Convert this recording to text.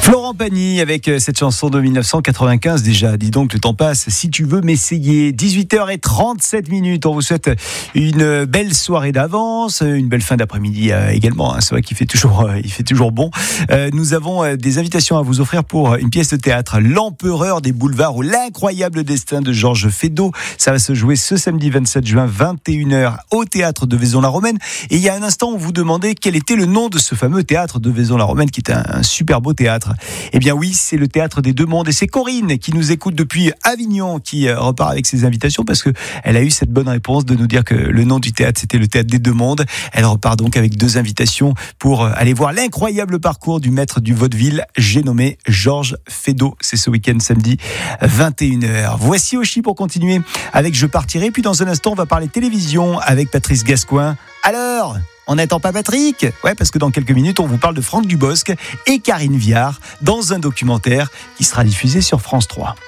Florent Pagny avec cette chanson de 1995 déjà. Dis donc, le temps passe. Si tu veux m'essayer. 18h37. On vous souhaite une belle soirée d'avance, une belle fin d'après-midi également. C'est vrai qu'il fait toujours bon. Nous avons des invitations à vous offrir pour une pièce de théâtre, L'Empereur des boulevards ou l'incroyable destin de Georges Feydeau. Ça va se jouer ce samedi 27 juin, 21h, au théâtre de Vaison-la-Romaine. Et il y a un instant, on vous demandait quel était le nom de ce fameux théâtre de Vaison-la-Romaine, qui est un super beau théâtre. Eh bien oui, c'est le théâtre des Deux Mondes. Et c'est Corinne qui nous écoute depuis Avignon qui repart avec ses invitations parce que elle a eu cette bonne réponse de nous dire que le nom du théâtre, c'était le théâtre des Deux Mondes. Elle repart donc avec 2 invitations pour aller voir l'incroyable parcours du maître du vaudeville, j'ai nommé Georges Feydeau. C'est ce week-end samedi 21h. Voici Oshi pour continuer avec Je partirai. Puis dans un instant, on va parler télévision avec Patrice Gascoin. Alors, on n'attend pas Patrick ? Ouais, parce que dans quelques minutes, on vous parle de Franck Dubosc et Karine Viard dans un documentaire qui sera diffusé sur France 3.